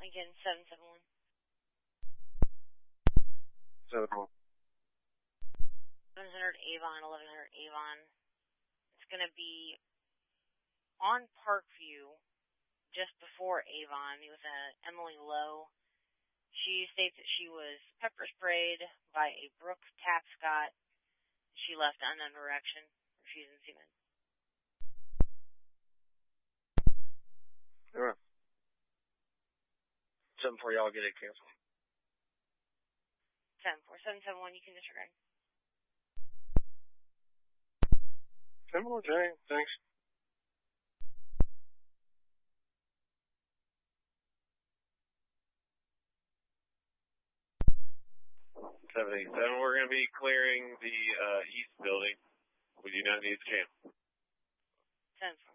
Again, 771. 7-1. 1100 Avon, 1100 Avon. It's going to be on Parkview, just before Avon, with Emily Lowe. She states that she was pepper sprayed by a Brooke Tapscott. She left unknown direction, refusing semen. Alright. 7-4, y'all get it canceled. 7-4, 771, you can disregard. 7-4, Jay, thanks. 787, we're going to be clearing the east building. We do not need the channel. 7-4.